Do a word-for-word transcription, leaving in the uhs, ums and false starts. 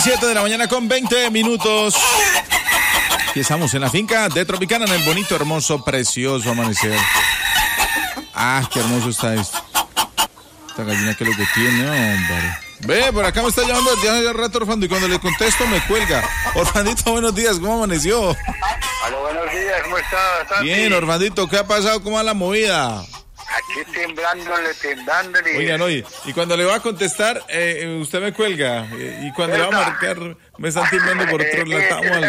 siete de la mañana con veinte minutos. Aquí estamos en la finca de Tropicana, en el bonito, hermoso, precioso amanecer. Ah, qué hermoso está esto. Esta gallina, que es lo que tiene, hombre. Ve, por acá me está llamando desde hace rato Orfando y cuando le contesto me cuelga. Orfandito, buenos días, ¿cómo amaneció? Aló, buenos días, ¿cómo estás, Santi? Bien, Orfandito, ¿qué ha pasado? ¿Cómo va la movida? Aquí temblándole, temblándole. Oigan, oye, y cuando le va a contestar, eh, usted me cuelga. Eh, y cuando le va a marcar, me están timbrando por otro lado.